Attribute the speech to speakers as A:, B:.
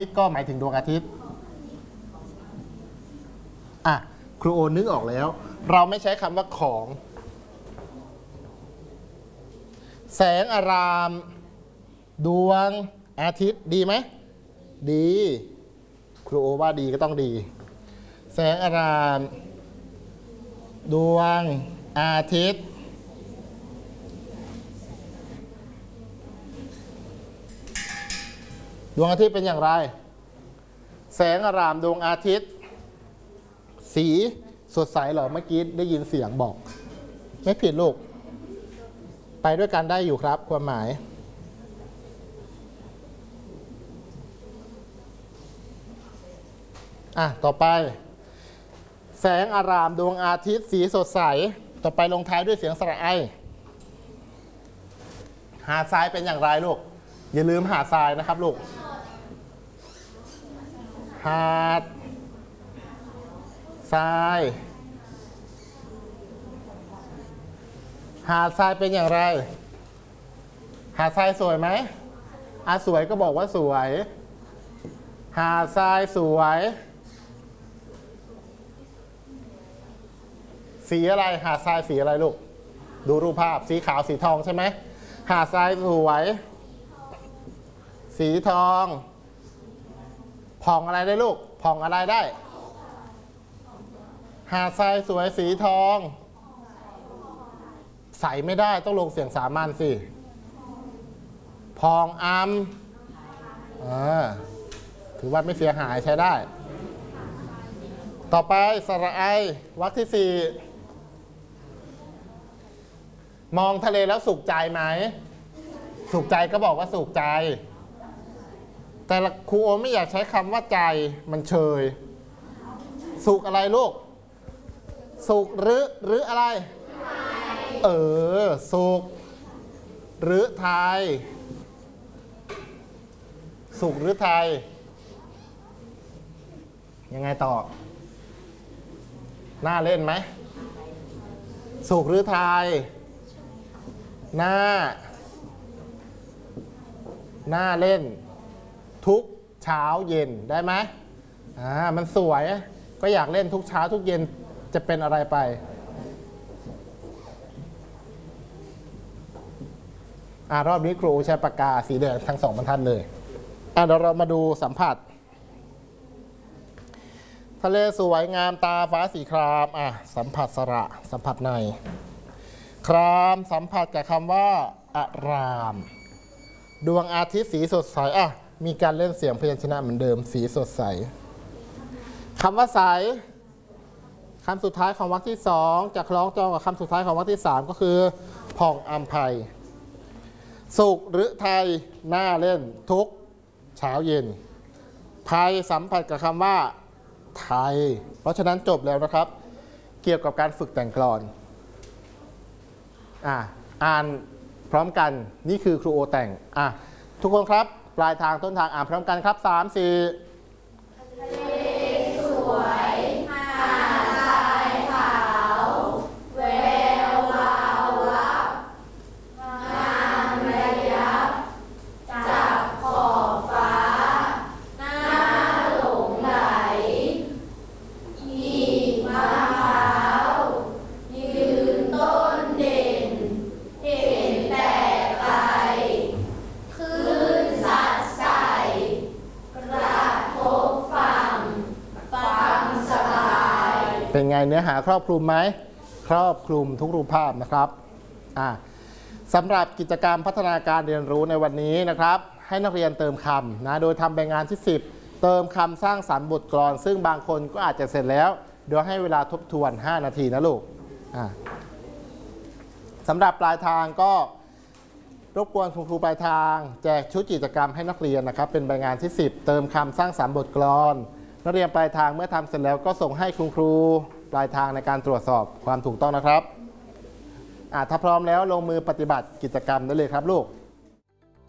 A: ก็หมายถึงดวงอาทิตย์อ่ะครูโอนึกออกแล้วเราไม่ใช้คำว่าของแสงอารามดวงอาทิตย์ดีไหมดีครูโอว่าดีก็ต้องดีแสงอารามดวงอาทิตย์ดวงอาทิตย์เป็นอย่างไรแสงอารามดวงอาทิตย์สีสดใสเหรอเมื่อกี้ได้ยินเสียงบอกไม่ผิดลูกไปด้วยกันได้อยู่ครับความหมายต่อไปแสงอารามดวงอาทิตย์สีสดใสต่อไปลงท้ายด้วยเสียงสระไอหาดทรายเป็นอย่างไรลูกอย่าลืมหาดทรายนะครับลูกหาดทรายหาดทรายเป็นอย่างไรหาดทรายสวยไหมสวยก็บอกว่าสวยหาดทรายสวยสีอะไรหาดทรายสีอะไรลูกดูรูปภาพสีขาวสีทองใช่ไหมหาดทรายสวยสีทองผ่องอะไรได้ลูกผ่องอะไรได้หาดทรายสวยสีทองใสไม่ได้ต้องลงเสียงสามัญสิพองถือว่าไม่เสียหายใช้ได้ต่อไปสระไอวรรคที่ 4มองทะเลแล้วสุขใจไหมสุขใจก็บอกว่าสุขใจแต่ครูโอไม่อยากใช้คำว่าใจมันเชยสุขอะไรลูกสุขหรืออะไรสุขหรือไทยสุขหรือไทยยังไงต่อน่าเล่นไหมสุขหรือไทยน่าเล่นทุกเช้าเย็นได้ไหมมันสวยก็อยากเล่นทุกเช้าทุกเย็นจะเป็นอะไรไปรอบนี้ครูใช้ปากกาสีแดงทั้ง2 บรรทัดเลยเดี๋ยวเรามาดูสัมผัสทะเลสวยงามตาฟ้าสีครามสัมผัสสระสัมผัสในครามสัมผัสกับคำว่าอารามดวงอาทิตย์สีสดใสมีการเล่นเสียงพยัญชนะเหมือนเดิมสีสดใสคำว่าใสคำสุดท้ายของวรรคที่ 2จะคล้องจองกับคำสุดท้ายของวรรคที่ 3ก็คือผ่องอัมภัยสุขหรือไทยน่าเล่นทุกเช้าเย็นไทยสัมผัสกับคำว่าไทยเพราะฉะนั้นจบแล้วนะครับเกี่ยวกับการฝึกแต่งกลอนอ่านพร้อมกันนี่คือครูโอแต่งทุกคนครับปลายทางต้นทางอ่านพร้อมกันครับ3-4ทะเลสวยหาดทรายขาวแวววาววับงามระยับจับขอบฟ้าน่าหลงไหลหีบมะพร้าวยืนต้นเด่นเห็นแต่ไกลคลื่นซัดใส่กระทบฟังสบายเป็นไงเนื้อหาครอบคลุมไหมครอบคลุมทุกรูปภาพนะครับสำหรับกิจกรรมพัฒนาการเรียนรู้ในวันนี้นะครับให้นักเรียนเติมคำนะโดยทำใบงานที่10เติมคำสร้างสรรค์บทกลอนซึ่งบางคนก็อาจจะเสร็จแล้วเดี๋ยวให้เวลาทบทวน5 นาทีนะลูกสำหรับปลายทางก็รบกวนคุณครูปลายทางแจกชุดกิจกรรมให้นักเรียนนะครับเป็นใบงานที่10เติมคำสร้างสรรค์บทกลอนนักเรียนปลายทางเมื่อทำเสร็จแล้วก็ส่งให้คุณครูปลายทางในการตรวจสอบความถูกต้องนะครับถ้าพร้อมแล้วลงมือปฏิบัติกิจกรรมได้เลยครับลูก